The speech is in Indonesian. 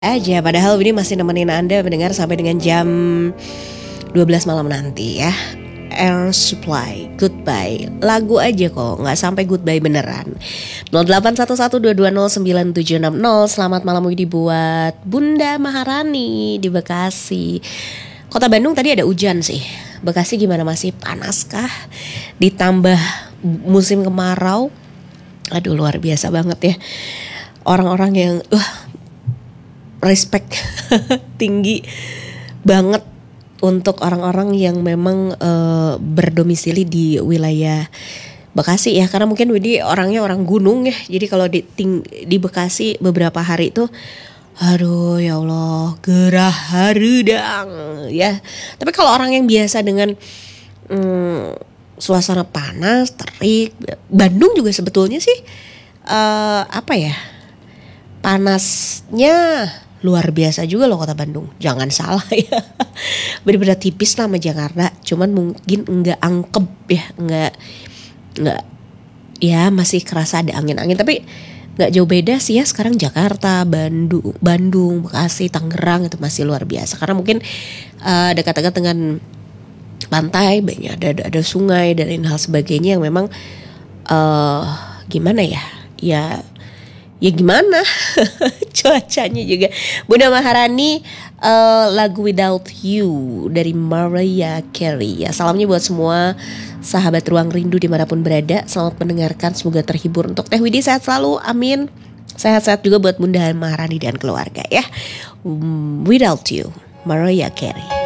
Aja, padahal ini masih nemenin Anda mendengar sampai dengan jam 12 malam nanti ya. Air Supply, Goodbye. Lagu aja kok, gak sampai goodbye beneran. 0811220976. Selamat malam Widi buat Bunda Maharani di Bekasi. Kota Bandung tadi ada hujan sih. Bekasi gimana, masih panas kah? Ditambah musim kemarau. Aduh, luar biasa banget ya. Orang-orang yang respect tinggi banget untuk orang-orang yang memang berdomisili di wilayah Bekasi ya, karena mungkin Widi orangnya orang gunung ya. Jadi kalau di Bekasi beberapa hari itu aduh ya Allah, gerah harudang ya. Tapi kalau orang yang biasa dengan suasana panas, terik, Bandung juga sebetulnya sih panasnya luar biasa juga loh kota Bandung. Jangan salah ya. Bener-bener tipis lah sama Jakarta. Cuman mungkin enggak angkep ya. Enggak ya, masih kerasa ada angin-angin. Tapi enggak jauh beda sih ya sekarang Jakarta, Bandung, Bekasi, Tangerang itu masih luar biasa. Karena mungkin dekat-dekat dengan pantai, banyak ada sungai dan lain hal sebagainya yang memang gimana ya? Ya gimana cuacanya juga. Bunda Maharani, lagu Without You dari Mariah Carey ya. Salamnya buat semua sahabat Ruang Rindu dimanapun berada. Selamat mendengarkan, semoga terhibur. Untuk Teh Widi sehat selalu, amin. Sehat-sehat juga buat Bunda Maharani dan keluarga ya. Without You, Mariah Carey.